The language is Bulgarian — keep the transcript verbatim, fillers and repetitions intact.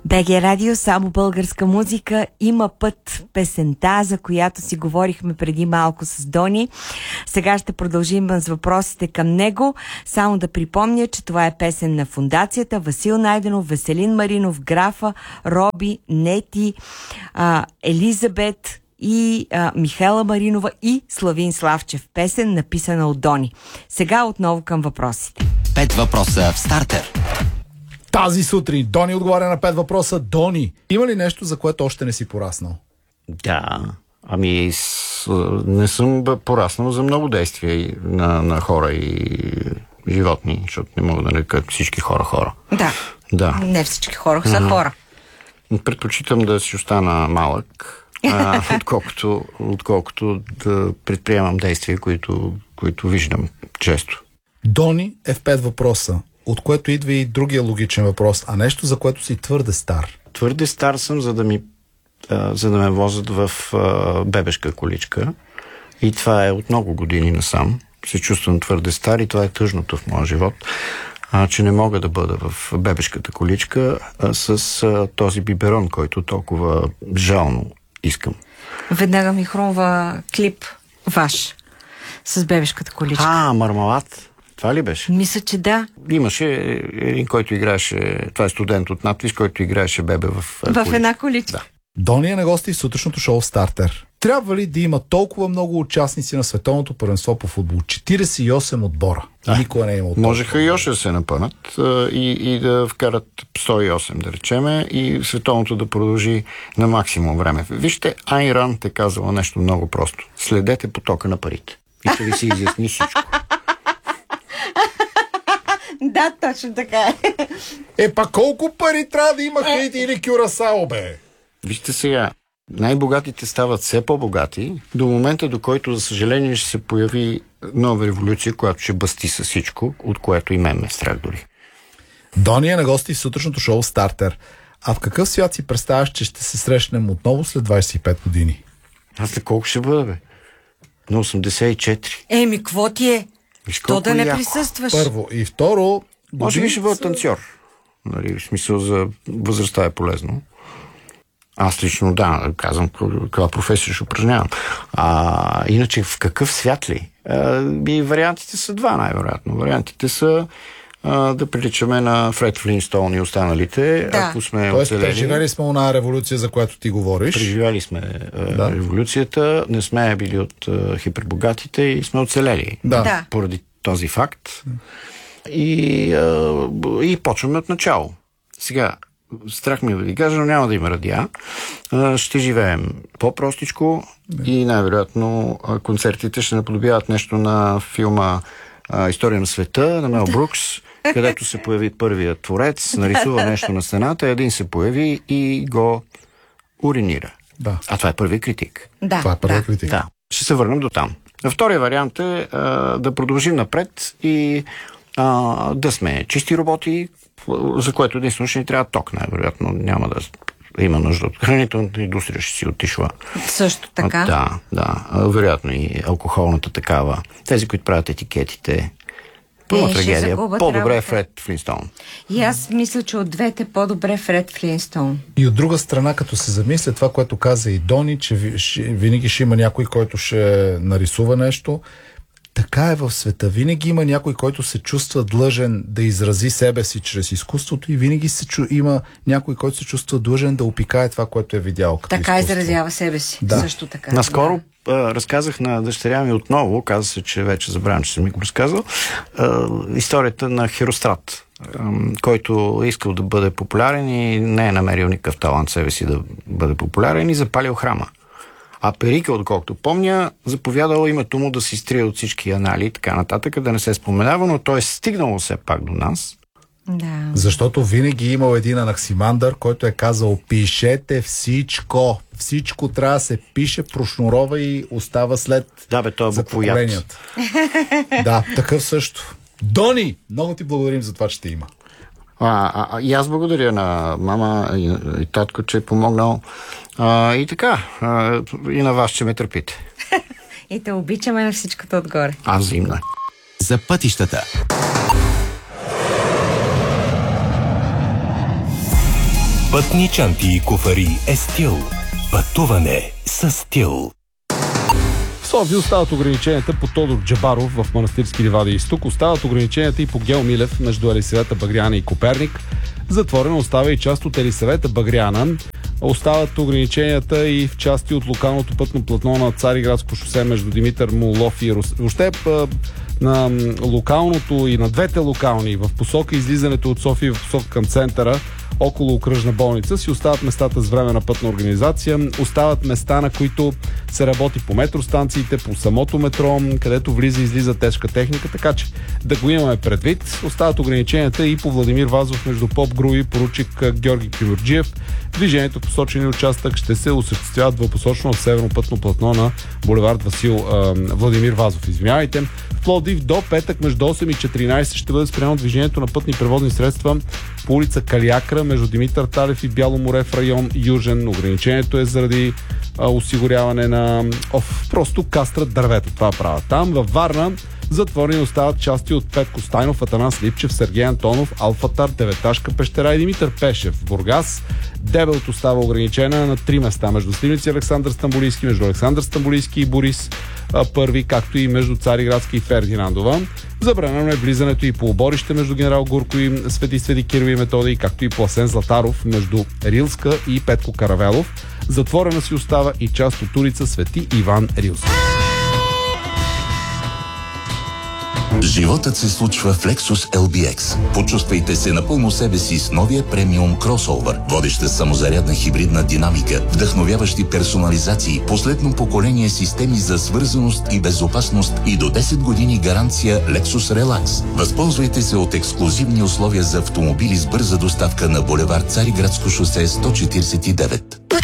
БГ Радио, само българска музика. Има път, песента, за която си говорихме преди малко с Дони. Сега ще продължим с въпросите към него. Само да припомня, че това е песен на Фондацията, Васил Найденов, Веселин Маринов, Графа, Роби, Нети, а, Елизабет и а, Михела Маринова и Славин Славчев. Песен, написана от Дони. Сега отново към въпросите. Пет въпроса в стартер. Тази сутрин Дони отговаря на пет въпроса. Дони, има ли нещо, за което още не си пораснал? Да, ами с, не съм пораснал за много действия на, на хора и животни, защото не мога да нарека всички хора хора. Да, да. Не всички хора са mm-hmm. хора. Предпочитам да си остана малък, а, отколкото, отколкото да предприемам действия, които, които виждам често. Дони е в пет въпроса, от което идва и другия логичен въпрос, а нещо, за което си твърде стар. Твърде стар съм, за да, ми, а, за да ме возят в а, бебешка количка. И това е от много години насам. Се чувствам твърде стар и това е тъжното в моя живот, а, че не мога да бъда в бебешката количка а, с а, този биберон, който толкова жално искам. Веднага ми хрумва клип ваш с бебешката количка. А, Мармалад. Това ли беше? Мисля, че да. Имаше един, който играеше, това е студент от надвис, който играеше бебе в В количка. една количка. Да. Дони е на гости в сутрешното шоу Стартер. Трябва ли да има толкова много участници на световното първенство по футбол? четиридесет и осем отбора. Да. Никога не е имал. Можеха и още да се напънат и, и да вкарат сто и осем, да речеме, и световното да продължи на максимум време. Вижте, Айн Ранд е казала нещо много просто. Следете потока на парите. И ще ви се изясни всичко. Да, точно така е. Е, па колко пари трябва да има Хаити или Кюрасао, бе? Вижте сега, най-богатите стават все по-богати до момента, до който, за съжаление, ще се появи нова революция, която ще бъсти с всичко, от което и мен ме страх дори. Дони е на гости в сутрешното шоу Стартер. А в какъв свят си представяш, че ще се срещнем отново след двадесет и пет години? Аз ли колко ще бъда, бе? На осемдесет и четири. Еми, какво ти е? То да не яко. присъстваш. Първо. И второ... Може би ще бъда танцор. Нали, в смисъл за възрастта е полезно. Аз лично, да, казвам каква професия ще упражнявам. А, иначе в какъв свят ли? А, и вариантите са два, най-вероятно. Вариантите са а, да приличаме на Фред Флинстоун и останалите, да. Ако сме Тоест, оцелели. преживели сме една революция, за която ти говориш. Преживели сме а, да. революцията, не сме били от а, хипербогатите и сме оцелели. Да. Да. Поради този факт. И, а, и почваме от начало. Сега, страх ми е да ви кажа, но няма да има радиа. А, ще живеем по-простичко да. И най-вероятно концертите ще наподобяват нещо на филма а, История на света на Мел Брукс, където се появи първият творец, нарисува нещо на стената, един се появи и го уринира. Да. А това е първи критик. Да. Това е първи да. критик. Да. Ще се върнем до там. Втория вариант е а, да продължим напред и а, да сме чисти роботи, за което единствено ще ни трябва ток. Най-вероятно няма да има нужда от хранителната индустрия, ще си отишла. Също така. А, да, да. А, вероятно и алкохолната такава. Тези, които правят етикетите. Пълна трагедия. По-добре е Фред Флинстоун. И аз мисля, че от двете по-добре Фред Флинстоун. И от друга страна, като се замисля това, което каза и Дони, че винаги ще има някой, който ще нарисува нещо. Така е в света. Винаги има някой, който се чувства длъжен да изрази себе си чрез изкуството и винаги се чу... има някой, който се чувства длъжен да опикае това, което е видял като така изкуство. изразява себе си. Да. Също така. Наскоро а, разказах на дъщеря ми отново, каза се, че вече забравям, че съм ми го разказал, а, историята на Херострат, а, който е искал да бъде популярен и не е намерил никакъв талант себе си да бъде популярен и запалил храма. А Перика, отколкото помня, заповядал името му да се изтрие от всички анали и така нататък, да не се споменава, но той е стигнал все пак до нас. Да. Защото винаги имал един Анаксимандър, който е казал: пишете всичко. Всичко трябва да се пише, прошнурова и остава след да, бе, той е буквоят. Да, такъв също. Дони, много ти благодарим за това, че те има. А, а, и аз благодаря на мама и, и татко, че е помогнал. А, и така, а, и на вас, че ме търпите. И те обичаме на всичкото отгоре. Аз взаимно. За пътищата. Пътни чанти и куфари е стил. Пътуване с стил. В София остават ограниченията по Тодор Джабаров в Манастирски ливади изток. Остават ограниченията и по Гео Милев между Елисавета Багряна и Коперник. Затворена остава и част от Елисавета Багряна. Остават ограниченията и в части от локалното пътно платно на Цариградско шосе между Димитър Молов и Рус... Въобще на локалното и на двете локални в посока излизането от София в посока към центъра около окръжна болница си остават местата с временна пътна организация, остават места, на които се работи по метростанциите, по самото метро, където влиза и излиза тежка техника, така че да го имаме предвид. Остават ограниченията и по Владимир Вазов между Поп-Гру и поручик Георги Кюмюрджиев. Движението в посочения участък ще се осъществява двупосочно от северно пътно платно на булевард Васил а, Владимир Вазов. Извинявайте. В Пловдив до петък между осем и четиринайсет ще бъде спряно движението на пътни превозни средства по улица Калиакра между Димитър Талев и Бяло море в район Южен. Ограничението е заради а, осигуряване на оф, просто кастрат дървета. Това правят там. Във Варна затворени остават части от Петко Стайнов, Атанас Липчев, Сергей Антонов, Алфатар, Деветашка пещера и Димитър Пешев. В Бургас дебелото става ограничена на три места между Сливници и Александър Стамбулийски, между Александър Стамбулийски и Борис а, първи, както и между Цариградска и Фердинандова. Забранено е влизането и по оборище между Генерал Гурко и Свети Свети Кирил и Методий, както и по Асен Златаров между Рилска и Петко Каравелов. Затворена си остава и част от улица Свети Иван Рилски. Животът се случва в Lexus ел би екс. Почувствайте се напълно себе си с новия премиум кросовър. Водеща самозарядна хибридна динамика, вдъхновяващи персонализации, последно поколение системи за свързаност и безопасност и до десет години гаранция Lexus Relax. Възползвайте се от ексклузивни условия за автомобили с бърза доставка на булевард Цариградско шосе сто четирийсет и девет.